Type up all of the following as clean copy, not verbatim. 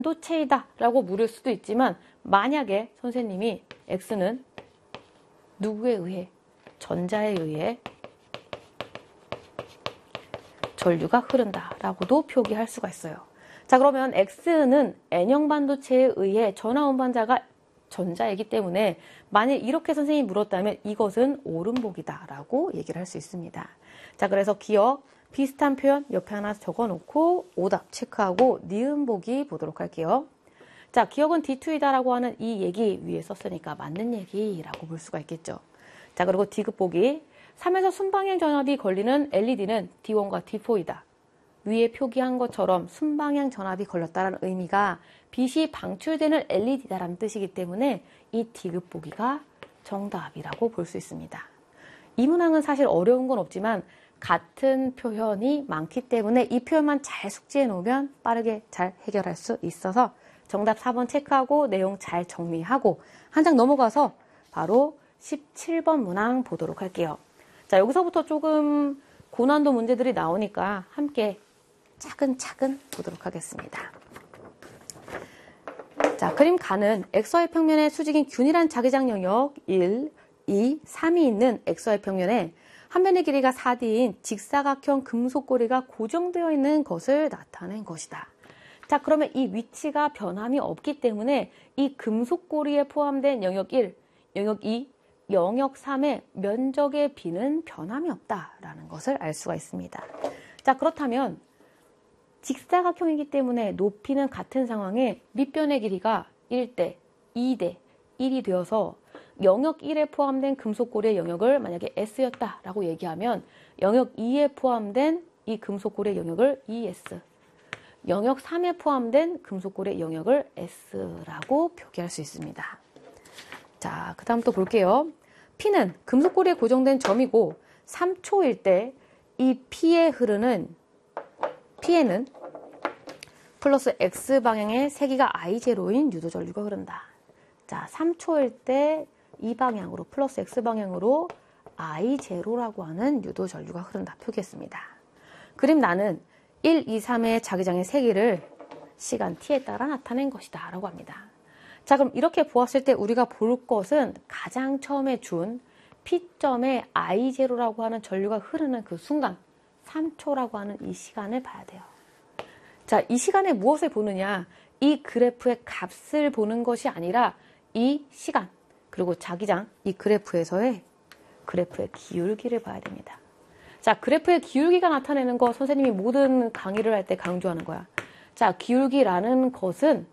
반도체이다 라고 물을 수도 있지만 만약에 선생님이 X는 누구에 의해? 전자에 의해 전류가 흐른다 라고도 표기할 수가 있어요. 자, 그러면 X는 N형 반도체에 의해 전하 운반자가 전자이기 때문에 만약 이렇게 선생님이 물었다면 이것은 오름복이다 라고 얘기를 할 수 있습니다. 자, 그래서 기억 비슷한 표현 옆에 하나 적어놓고 오답 체크하고 니은 보기 보도록 할게요. 자, 기억은 D2이다 라고 하는 이 얘기 위에 썼으니까 맞는 얘기라고 볼 수가 있겠죠. 자, 그리고 D급 보기 3에서 순방향 전압이 걸리는 LED는 D1과 D4이다. 위에 표기한 것처럼 순방향 전압이 걸렸다는 의미가 빛이 방출되는 LED다라는 뜻이기 때문에 이 D급 보기가 정답이라고 볼 수 있습니다. 이 문항은 사실 어려운 건 없지만 같은 표현이 많기 때문에 이 표현만 잘 숙지해 놓으면 빠르게 잘 해결할 수 있어서 정답 4번 체크하고 내용 잘 정리하고 한 장 넘어가서 바로 17번 문항 보도록 할게요. 자, 여기서부터 조금 고난도 문제들이 나오니까 함께 차근차근 보도록 하겠습니다. 자, 그림 가는 XY 평면에 수직인 균일한 자기장 영역 1, 2, 3이 있는 XY 평면에 한 면의 길이가 4D인 직사각형 금속고리가 고정되어 있는 것을 나타낸 것이다. 자, 그러면 이 위치가 변함이 없기 때문에 이 금속고리에 포함된 영역 1, 영역 2, 영역 3의 면적의 비는 변함이 없다라는 것을 알 수가 있습니다. 자, 그렇다면 직사각형이기 때문에 높이는 같은 상황에 밑변의 길이가 1대, 2대, 1이 되어서 영역 1에 포함된 금속고리의 영역을 만약에 S였다라고 얘기하면 영역 2에 포함된 이 금속고리의 영역을 ES, 영역 3에 포함된 금속고리의 영역을 S라고 표기할 수 있습니다. 자, 그 다음 또 볼게요. P는 금속고리에 고정된 점이고 3초일 때 이 P에 흐르는 P에는 플러스 X방향의 세기가 I0인 유도전류가 흐른다. 자, 3초일 때 이 방향으로 플러스 X방향으로 I0라고 하는 유도전류가 흐른다 표기했습니다. 그림 나는 1, 2, 3의 자기장의 세기를 시간 t에 따라 나타낸 것이다 라고 합니다. 자, 그럼 이렇게 보았을 때 우리가 볼 것은 가장 처음에 준 P점에 I0라고 하는 전류가 흐르는 그 순간 3초라고 하는 이 시간을 봐야 돼요. 자, 이 시간에 무엇을 보느냐? 이 그래프의 값을 보는 것이 아니라 이 시간, 그리고 자기장, 이 그래프에서의 그래프의 기울기를 봐야 됩니다. 자, 그래프의 기울기가 나타내는 거 선생님이 모든 강의를 할 때 강조하는 거야. 자, 기울기라는 것은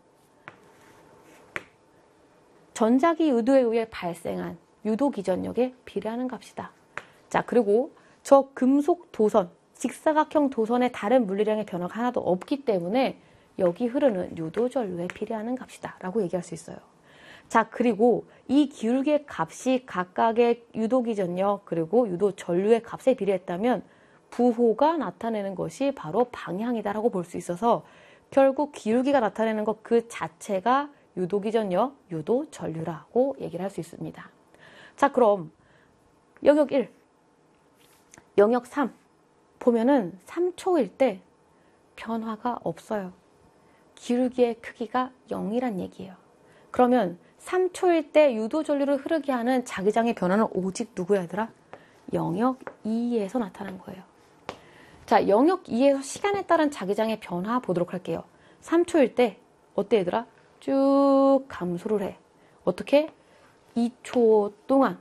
전자기 유도에 의해 발생한 유도 기전력에 비례하는 값이다. 자, 그리고 저 금속 도선, 직사각형 도선의 다른 물리량의 변화가 하나도 없기 때문에 여기 흐르는 유도 전류에 비례하는 값이다 라고 얘기할 수 있어요. 자, 그리고 이 기울기의 값이 각각의 유도 기전력 그리고 유도 전류의 값에 비례했다면 부호가 나타내는 것이 바로 방향이다 라고 볼 수 있어서 결국 기울기가 나타내는 것 그 자체가 유도 기전력, 유도 전류라고 얘기를 할 수 있습니다. 자, 그럼 영역 1, 영역 3 보면은 3초일 때 변화가 없어요. 기울기의 크기가 0이란 얘기예요. 그러면 3초일 때 유도 전류를 흐르게 하는 자기장의 변화는 오직 누구야 얘들아? 영역 2에서 나타난 거예요. 자, 영역 2에서 시간에 따른 자기장의 변화 보도록 할게요. 3초일 때 어때 얘들아? 쭉 감소를 해. 어떻게? 2초 동안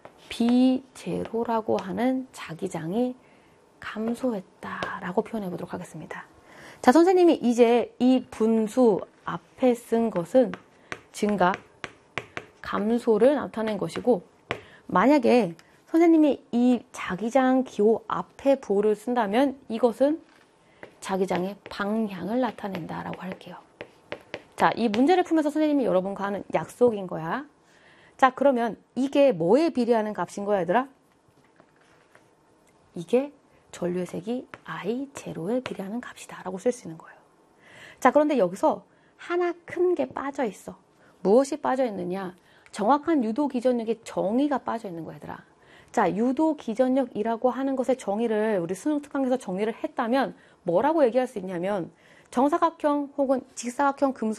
B0라고 하는 자기장이 감소했다라고 표현해 보도록 하겠습니다. 자, 선생님이 이제 이 분수 앞에 쓴 것은 증가, 감소를 나타낸 것이고 만약에 선생님이 이 자기장 기호 앞에 부호를 쓴다면 이것은 자기장의 방향을 나타낸다라고 할게요. 자, 이 문제를 풀면서 선생님이 여러분과 하는 약속인 거야. 자, 그러면 이게 뭐에 비례하는 값인 거야 얘들아? 이게 전류의 색이 I0에 비례하는 값이다 라고 쓸 수 있는 거예요. 자, 그런데 여기서 하나 큰 게 빠져 있어. 무엇이 빠져 있느냐? 정확한 유도 기전력의 정의가 빠져 있는 거야 얘들아. 자, 유도 기전력이라고 하는 것의 정의를 우리 수능 특강에서 정의를 했다면 뭐라고 얘기할 수 있냐면 정사각형 혹은 직사각형 금속